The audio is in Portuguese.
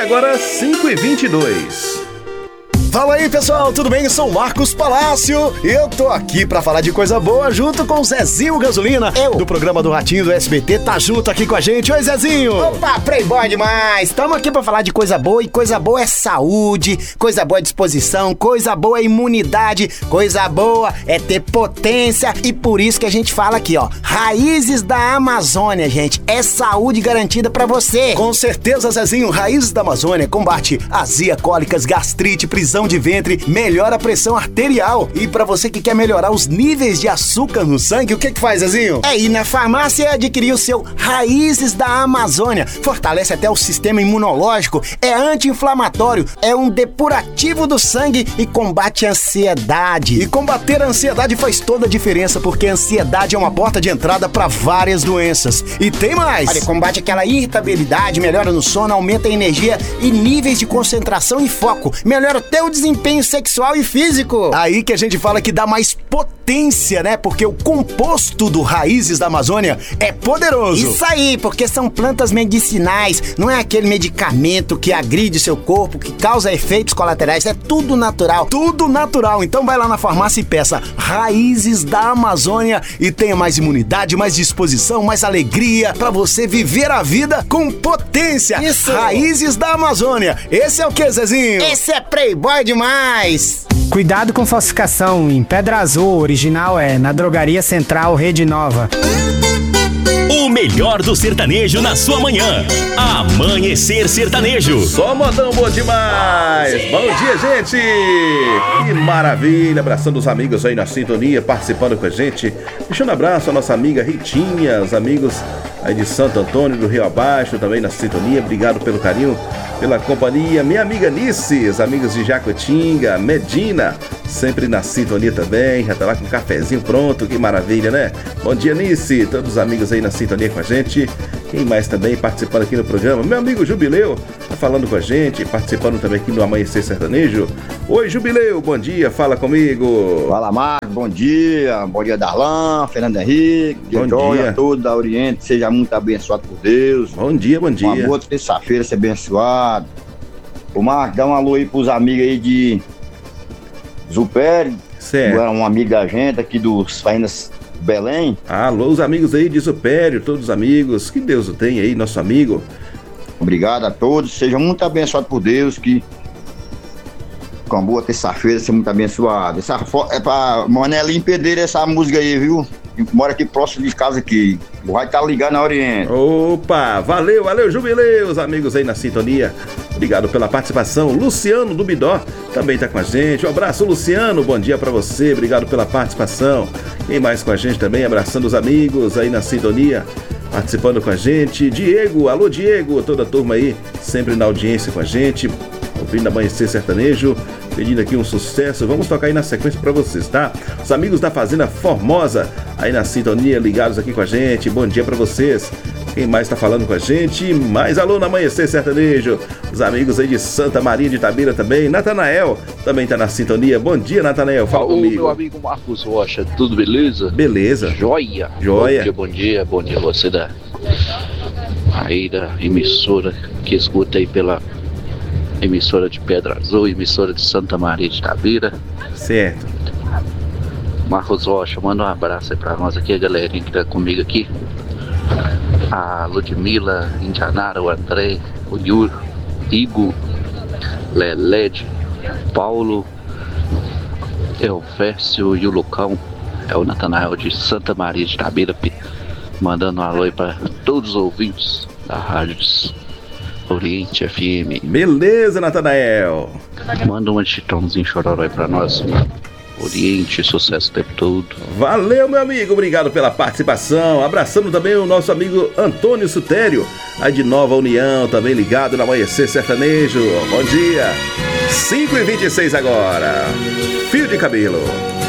agora 5h22. Fala aí, pessoal, tudo bem? Eu sou o Marcos Palácio e eu tô aqui pra falar de coisa boa junto com o Zezinho Gasolina, do programa do Ratinho do SBT, tá junto aqui com a gente. Oi, Zezinho! Opa, playboy demais! Tamo aqui pra falar de coisa boa, e coisa boa é saúde, coisa boa é disposição, coisa boa é imunidade, coisa boa é ter potência, e por isso que a gente fala aqui, ó, Raízes da Amazônia, gente, é saúde garantida pra você. Com certeza, Zezinho, Raízes da Amazônia combate azia, cólicas, gastrite, prisão de ventre, melhora a pressão arterial. E pra você que quer melhorar os níveis de açúcar no sangue, o que faz, Zezinho? É ir na farmácia e adquirir o seu Raízes da Amazônia. Fortalece até o sistema imunológico, é anti-inflamatório, é um depurativo do sangue e combate a ansiedade. E combater a ansiedade faz toda a diferença, porque a ansiedade é uma porta de entrada pra várias doenças. E tem mais! Olha, combate aquela irritabilidade, melhora no sono, aumenta a energia e níveis de concentração e foco, melhora até o desempenho sexual e físico. Aí que a gente fala que dá mais potência, né? Porque o composto do Raízes da Amazônia é poderoso. Isso aí, porque são plantas medicinais, não é aquele medicamento que agride seu corpo, que causa efeitos colaterais, é tudo natural. Tudo natural. Então vai lá na farmácia e peça Raízes da Amazônia e tenha mais imunidade, mais disposição, mais alegria pra você viver a vida com potência. Isso. Raízes da Amazônia. Esse é o que, Zezinho? Esse é playboy demais! Cuidado com falsificação. Em Pedra Azul, original é na Drogaria Central Rede Nova. O melhor do sertanejo na sua manhã. Amanhecer Sertanejo. Só modão bom demais. Bom dia, gente. Que maravilha. Abraçando os amigos aí na sintonia, participando com a gente. Deixando um abraço à nossa amiga Ritinha, os amigos aí de Santo Antônio do Rio Abaixo, também na sintonia. Obrigado pelo carinho, pela companhia. Minha amiga Nice, os amigos de Jacutinga, Medina, sempre na sintonia também. Já tá lá com o cafezinho pronto, que maravilha, né? Bom dia, Nice. Todos os amigos aí na sintonia com a gente. Quem mais também participando aqui no programa? Meu amigo Jubileu tá falando com a gente, participando também aqui no Amanhecer Sertanejo. Oi, Jubileu, bom dia, fala comigo. Fala, Marcos, bom dia Darlan, Fernando Henrique, bom dia a todos da Oriente, seja muito abençoado por Deus. Bom dia, bom dia. Uma boa terça-feira, seja abençoado. Ô Marcos, dá um alô aí pros amigos aí de Zupério, certo. Um amigo da gente aqui dos Fainas Belém. Alô, os amigos aí de Zupério, todos os amigos, que Deus o tenha aí, nosso amigo. Obrigado a todos, sejam muito abençoados por Deus, que com uma boa terça-feira, seja muito abençoado. Essa é pra Manelinho Pedreira, essa música aí, viu? Mora aqui próximo de casa aqui. Vai estar ligado na Oriente. Opa, valeu, Jubileu, os amigos aí na sintonia. Obrigado pela participação. Luciano do Bidó também tá com a gente. Um abraço, Luciano, bom dia pra você, obrigado pela participação. Quem mais com a gente também, abraçando os amigos aí na sintonia, participando com a gente. Diego, alô Diego, toda a turma aí, sempre na audiência com a gente, ouvindo Amanhecer Sertanejo, pedindo aqui um sucesso. Vamos tocar aí na sequência pra vocês, tá? Os amigos da Fazenda Formosa aí na sintonia, ligados aqui com a gente. Bom dia pra vocês. Quem mais tá falando com a gente? Mais alô no Amanhecer Sertanejo. Os amigos aí de Santa Maria de Itabira também. Natanael também tá na sintonia. Bom dia, Natanael. Fala comigo. Meu amigo Marcos Rocha, tudo beleza? Beleza. Joia. Bom dia você aí da emissora que escuta aí pela emissora de Pedra Azul, emissora de Santa Maria de Itabira. Certo. Marcos Rocha, manda um abraço aí pra nós aqui, a galerinha que tá comigo aqui. A Ludmila, Indianara, o André, o Yuri, Igor, Lelede, Paulo, Elvércio e o Lucão. É o Natanael de Santa Maria de Itabira, mandando um alô aí pra todos os ouvintes da Rádio Oriente FM. Beleza, Natanael. Manda um Chitãozinho Chororó aí pra nós. Oriente, sucesso o tempo todo. Valeu, meu amigo, obrigado pela participação. Abraçando também o nosso amigo Antônio Sutério, aí de Nova União, também ligado no Amanhecer Sertanejo. Bom dia. 5h26 agora. Fio de cabelo.